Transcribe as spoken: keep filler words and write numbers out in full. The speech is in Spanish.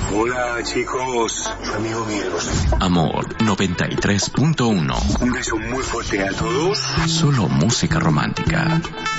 Hola, chicos. Su amigo Miguel Bosé. Amor noventa y tres punto uno. Un beso muy fuerte a todos. Solo música romántica.